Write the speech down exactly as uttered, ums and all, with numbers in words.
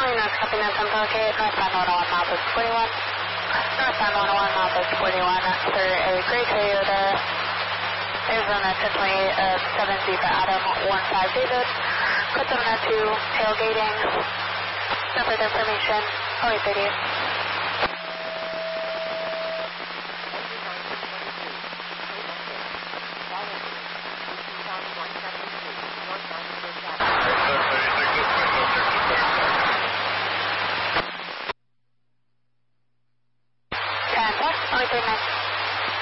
Calling North copy nine ten Pelican, northbound one oh one miles is forty-one. Northbound one oh one miles is forty-one for a gray Toyota Arizona ten twenty-eight of seven Zebra Adam one five David. Code seven oh two, tailgating. No further information. Oh wait, thirty.